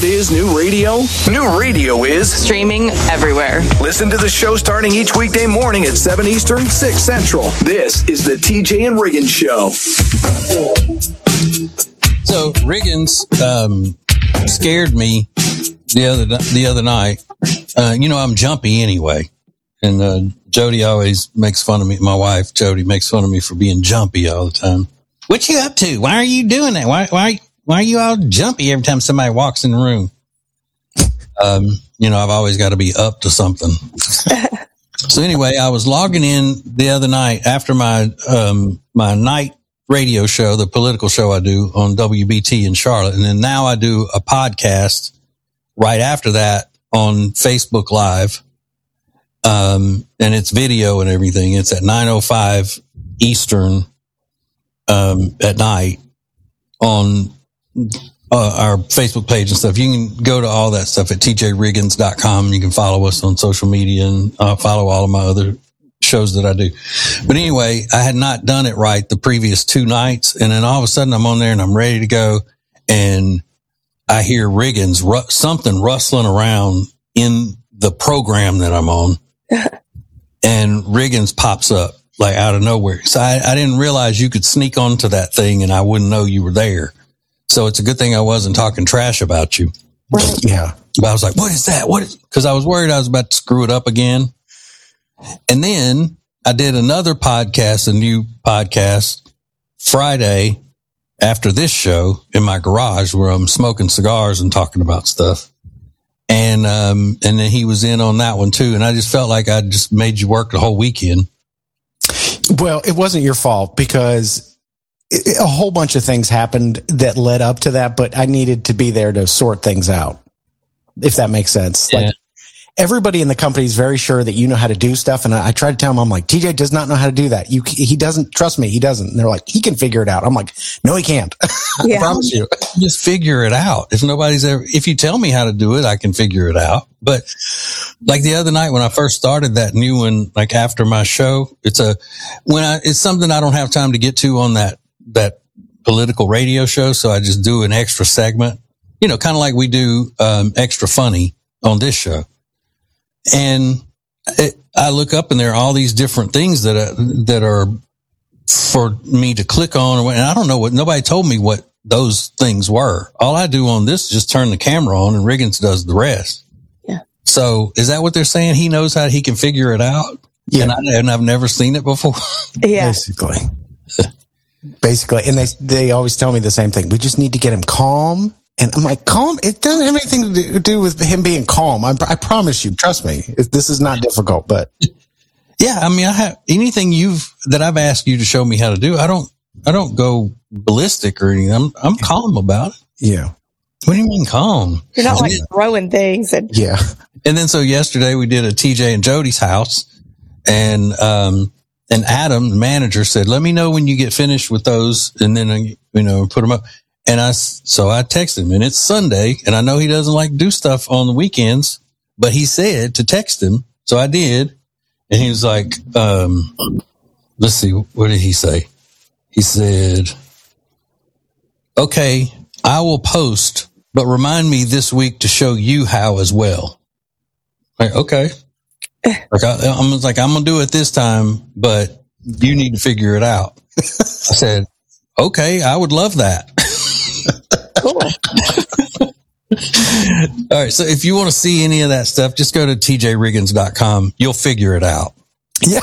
what is new radio? New radio is streaming everywhere. Listen to the show starting each weekday morning at 7 Eastern, 6 Central. This is the TJ and Riggins Show. So Riggins scared me the other night. I'm jumpy anyway, and Jody always makes fun of me. My wife Jody makes fun of me for being jumpy all the time. What you up to? Why are you doing that? Why are you all jumpy every time somebody walks in the room? I've always got to be up to something. So anyway, I was logging in the other night after my night radio show, the political show I do on WBT in Charlotte. And then now I do a podcast right after that on Facebook Live. And it's video and everything. It's at 9:05 Eastern, at night on our Facebook page and stuff. You can go to all that stuff at tjriggins.com. You can follow us on social media and follow all of my other shows that I do. But anyway, I had not done it right the previous 2 nights. And then all of a sudden I'm on there and I'm ready to go. And I hear Riggins, something rustling around in the program that I'm on. And Riggins pops up like out of nowhere. So I didn't realize you could sneak onto that thing and I wouldn't know you were there. So it's a good thing I wasn't talking trash about you. Right. Yeah. But I was like, what is that? Because I was worried I was about to screw it up again. And then I did another podcast, a new podcast, Friday after this show in my garage where I'm smoking cigars and talking about stuff. And then he was in on that one too. And I just felt like I just made you work the whole weekend. Well, it wasn't your fault because a whole bunch of things happened that led up to that, but I needed to be there to sort things out, if that makes sense. Yeah. Like, everybody in the company is very sure that you know how to do stuff. And I try to tell them, I'm like, TJ does not know how to do that. He doesn't trust me. He doesn't. And they're like, he can figure it out. I'm like, no, he can't. Yeah. I promise you. Just figure it out. If you tell me how to do it, I can figure it out. But like the other night when I first started that new one, like after my show, it's something I don't have time to get to on that political radio show. So I just do an extra segment, kind of like we do, extra funny on this show. And I look up and there are all these different things that are for me to click on. And I don't know nobody told me what those things were. All I do on this is just turn the camera on and Riggins does the rest. Yeah. So is that what they're saying? He knows how he can figure it out. Yeah. And I've never seen it before. Yeah. Basically. And they always tell me the same thing. We just need to get him calm. And I'm like, calm? It doesn't have anything to do with him being calm. I promise you, trust me. This is not difficult, but. Yeah. I mean, I have anything that I've asked you to show me how to do. I don't go ballistic or anything. I'm calm about it. Yeah. What do you mean calm? You're not like throwing things. Yeah. And then so yesterday we did a TJ and Jody's house and Adam, the manager, said, let me know when you get finished with those and then, put them up. And so I texted him and it's Sunday and I know he doesn't like to do stuff on the weekends, but he said to text him. So I did. And he was like, let's see, what did he say? He said, okay, I will post, but remind me this week to show you how as well. Like, okay. Like I'm going to do it this time, but you need to figure it out. I said, okay, I would love that. Cool. All right. So if you want to see any of that stuff, just go to tjriggins.com. You'll figure it out. Yeah.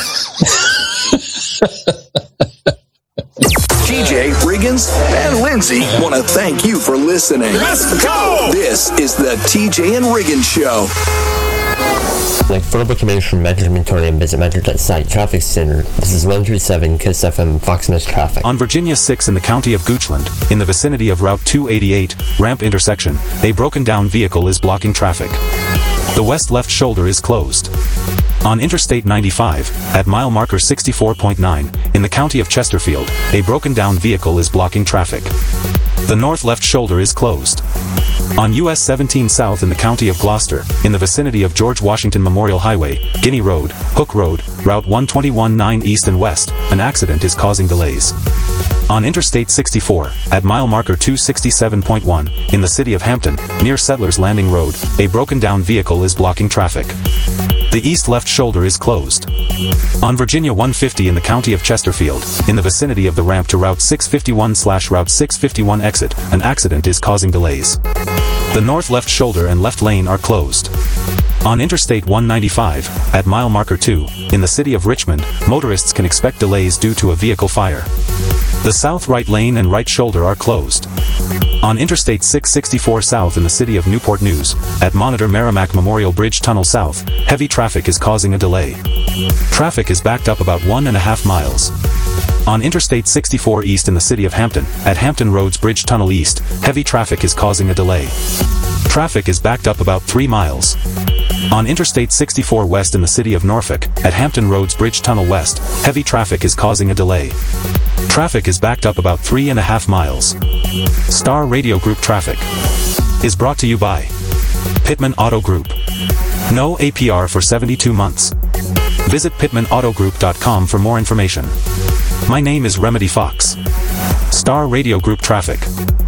TJ, Riggins, and Lindsay want to thank you for listening. Let's go! This is the TJ and Riggins Show. Like further information, measure inventory, and visit Metro.site Traffic Center. This is 137 KISS FM Fox News Traffic. On Virginia 6 in the county of Goochland, in the vicinity of Route 288, ramp intersection, a broken down vehicle is blocking traffic. The west left shoulder is closed. On Interstate 95, at mile marker 64.9, in the county of Chesterfield, a broken down vehicle is blocking traffic. The north left shoulder is closed. On US 17 South in the county of Gloucester, in the vicinity of George Washington Memorial Highway, Guinea Road, Hook Road, Route 121 9 East and West, an accident is causing delays. On Interstate 64, at mile marker 267.1, in the city of Hampton, near Settlers Landing Road, a broken-down vehicle is blocking traffic. The east left shoulder is closed. On Virginia 150 in the county of Chesterfield, in the vicinity of the ramp to Route 651/Route 651 exit, an accident is causing delays. The north left shoulder and left lane are closed. On Interstate 195, at mile marker 2, in the city of Richmond, motorists can expect delays due to a vehicle fire. The south right lane and right shoulder are closed. On Interstate 664 south in the city of Newport News, at Monitor Merrimack Memorial Bridge Tunnel south, heavy traffic is causing a delay. Traffic is backed up about 1.5 miles. On Interstate 64 east in the city of Hampton, at Hampton Roads Bridge Tunnel east, heavy traffic is causing a delay. Traffic is backed up about 3 miles. On Interstate 64 west in the city of Norfolk, at Hampton Roads Bridge Tunnel west, heavy traffic is causing a delay. Traffic is backed up about 3.5 miles. Star Radio Group traffic is brought to you by Pittman Auto Group. No APR for 72 months. Visit pittmanautogroup.com for more information. My name is Remedy Fox. Star Radio Group traffic.